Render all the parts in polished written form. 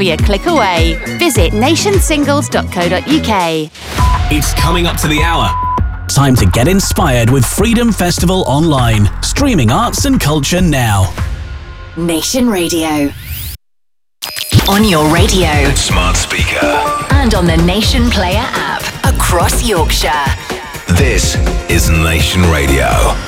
be a click away. Visit nationsingles.co.uk. It's coming up to the hour. Time to get inspired with Freedom Festival Online. Streaming arts and culture now. Nation Radio. On your radio. Smart speaker. And on the Nation Player app. Across Yorkshire. This is Nation Radio.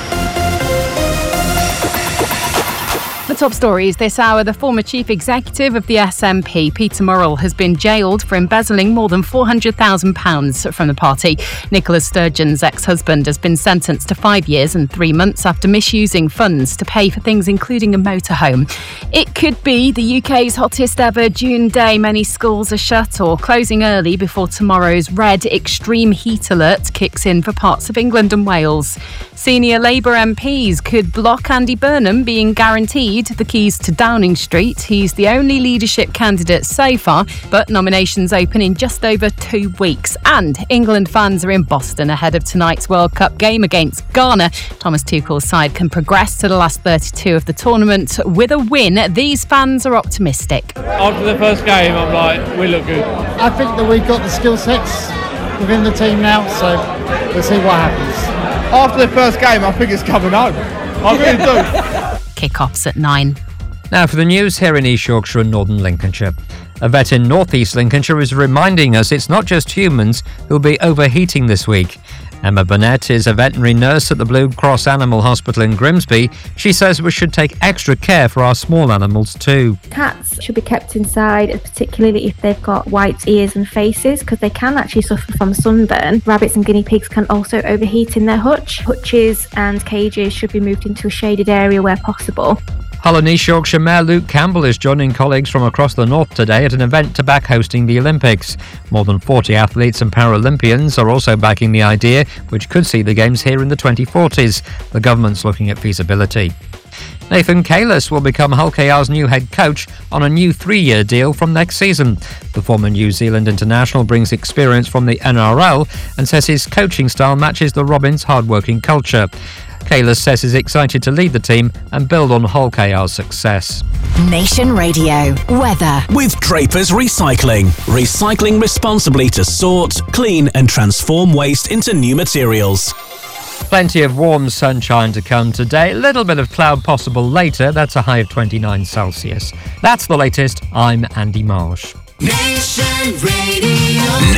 The top stories this hour. The former chief executive of the SNP, Peter Murrell, has been jailed for embezzling more than £400,000 from the party. Nicola Sturgeon's ex-husband has been sentenced to 5 years and 3 months after misusing funds to pay for things including a motorhome. It could be the UK's hottest ever June day. Many schools are shut or closing early before tomorrow's red extreme heat alert kicks in for parts of England and Wales. Senior Labour MPs could block Andy Burnham being guaranteed the keys to Downing Street. He's the only leadership candidate so far, but nominations open in just over 2 weeks. And England fans are in Boston ahead of tonight's World Cup game against Ghana. Thomas Tuchel's side can progress to the last 32 of the tournament with a win. These fans are optimistic. After the first game, I'm like, we look good. I think that we've got the skill sets within the team now, so we'll see what happens. After the first game, I think it's coming home. I really do. Kick-offs at 9. Now for the news here in East Yorkshire and Northern Lincolnshire. A vet in North East Lincolnshire is reminding us it's not just humans who'll be overheating this week. Emma Burnett is a veterinary nurse at the Blue Cross Animal Hospital in Grimsby. She says we should take extra care for our small animals too. Cats should be kept inside, particularly if they've got white ears and faces, because they can actually suffer from sunburn. Rabbits and guinea pigs can also overheat in their hutch. Hutches and cages should be moved into a shaded area where possible. Hull and East Yorkshire Mayor Luke Campbell is joining colleagues from across the north today at an event to back hosting the Olympics. More than 40 athletes and Paralympians are also backing the idea, which could see the Games here in the 2040s. The government's looking at feasibility. Nathan Kalis will become Hull KR's new head coach on a new 3-year deal from next season. The former New Zealand international brings experience from the NRL and says his coaching style matches the Robins' hard-working culture. Kalis says he's excited to lead the team and build on Hull KR's success. Nation Radio. Weather. With Draper's Recycling. Recycling responsibly to sort, clean and transform waste into new materials. Plenty of warm sunshine to come today. A little bit of cloud possible later. That's a high of 29 Celsius. That's the latest. I'm Andy Marsh. Nation Radio.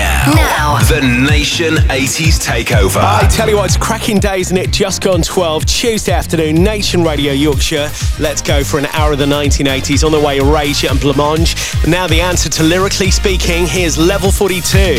Now, the Nation 80s Takeover. I tell you what, it's cracking days, isn't it? Just gone 12, Tuesday afternoon, Nation Radio Yorkshire. Let's go for an hour of the 1980s. On the way, Erasure and Blancmange. Now the answer to Lyrically Speaking, here's Level 42.